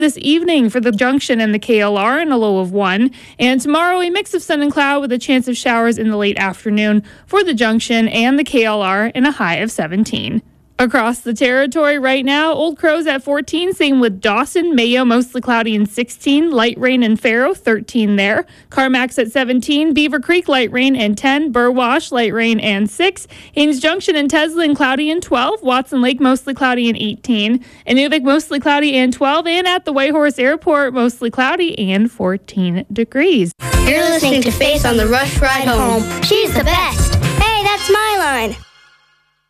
this evening for the Junction and the KLR in a low of 1. And tomorrow, a mix of sun and cloud with a chance of showers in the late afternoon for the Junction and the KLR in a high of 17. Across the territory right now, Old Crow's at 14, same with Dawson, Mayo, mostly cloudy and 16, light rain in Faro, 13 there. Carmack's at 17, Beaver Creek, light rain and 10, Burwash, light rain and 6, Haines Junction and Teslin, cloudy and 12, Watson Lake, mostly cloudy and 18, Inuvik, mostly cloudy and 12, and at the Whitehorse Airport, mostly cloudy and 14 degrees. You're listening to Faith on the Rush Ride Home. She's the best. Hey, that's my line.